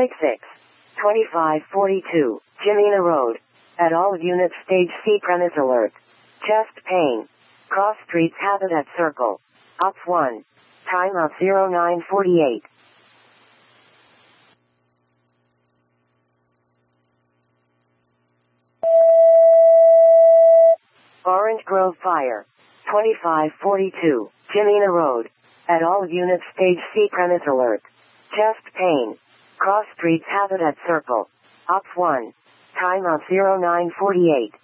Static 6. 2542, Jimena Road. At all units stage C premise alert. Chest pain. Cross streets Habitat Circle. Op 1. Time of 0948. Orange Grove Fire. 2542, Jimena Road. At all units stage C premise alert. Chest pain. Cross streets Habitat Circle. Op 1. Time of 0948.